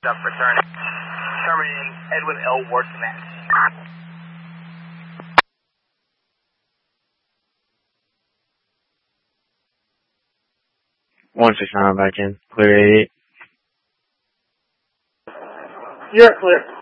Up, returning. Terminating Edwin L. Ward Command. 169 back in. Clear 88. You're clear.